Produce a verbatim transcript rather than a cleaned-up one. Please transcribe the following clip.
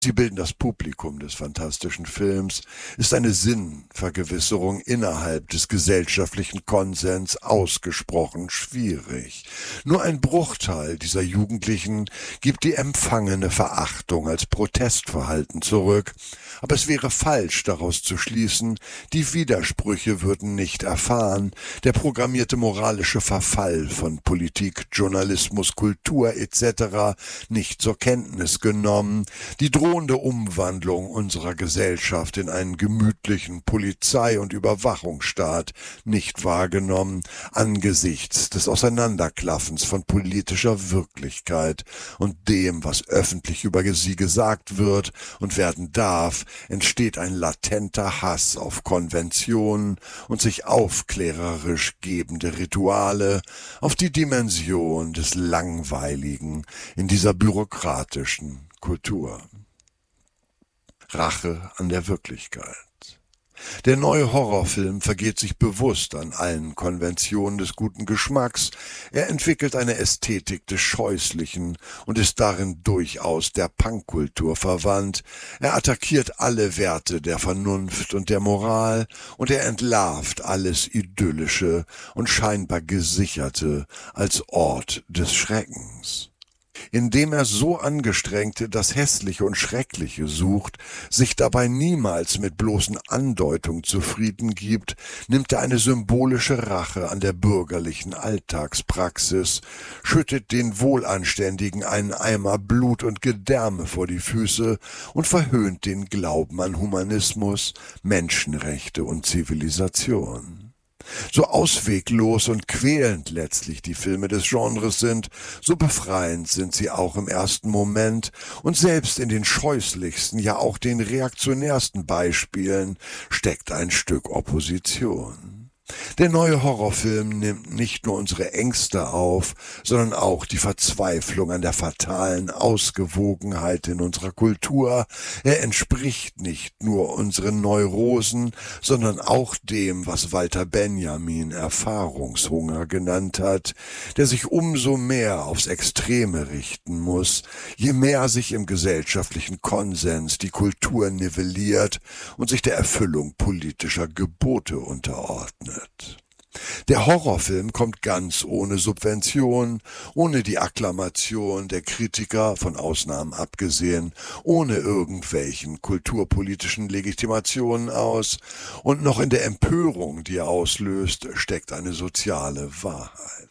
Sie bilden das Publikum des fantastischen Films, ist eine Sinnvergewisserung innerhalb des gesellschaftlichen Konsens ausgesprochen schwierig. Nur ein Bruchteil dieser Jugendlichen gibt die empfangene Verachtung als Protestverhalten zurück, aber es wäre falsch, daraus zu schließen, die Widersprüche würden nicht erfahren, der programmierte moralische Verfall von Politik, Journalismus, Kultur et cetera nicht zur Kenntnis genommen, die drohende Umwandlung unserer Gesellschaft in einen gemütlichen Polizei- und Überwachungsstaat nicht wahrgenommen, angesichts des Auseinanderklaffens von politischer Wirklichkeit und dem, was öffentlich über sie gesagt wird und werden darf, entsteht ein latenter Hass auf Konventionen und sich aufklärerisch gebende Rituale, auf die Dimension des Langweiligen in dieser bürokratischen Kultur. Rache an der Wirklichkeit. Der neue Horrorfilm vergeht sich bewusst an allen Konventionen des guten Geschmacks. Er entwickelt eine Ästhetik des Scheußlichen und ist darin durchaus der Punkkultur verwandt. Er attackiert alle Werte der Vernunft und der Moral und er entlarvt alles Idyllische und scheinbar Gesicherte als Ort des Schreckens. Indem er so angestrengt das Hässliche und Schreckliche sucht, sich dabei niemals mit bloßen Andeutungen zufrieden gibt, nimmt er eine symbolische Rache an der bürgerlichen Alltagspraxis, schüttet den Wohlanständigen einen Eimer Blut und Gedärme vor die Füße und verhöhnt den Glauben an Humanismus, Menschenrechte und Zivilisation. So ausweglos und quälend letztlich die Filme des Genres sind, so befreiend sind sie auch im ersten Moment und selbst in den scheußlichsten, ja auch den reaktionärsten Beispielen steckt ein Stück Opposition. Der neue Horrorfilm nimmt nicht nur unsere Ängste auf, sondern auch die Verzweiflung an der fatalen Ausgewogenheit in unserer Kultur. Er entspricht nicht nur unseren Neurosen, sondern auch dem, was Walter Benjamin Erfahrungshunger genannt hat, der sich umso mehr aufs Extreme richten muss, je mehr sich im gesellschaftlichen Konsens die Kultur nivelliert und sich der Erfüllung politischer Gebote unterordnet. Der Horrorfilm kommt ganz ohne Subvention, ohne die Akklamation der Kritiker, von Ausnahmen abgesehen, ohne irgendwelchen kulturpolitischen Legitimationen aus, und noch in der Empörung, die er auslöst, steckt eine soziale Wahrheit.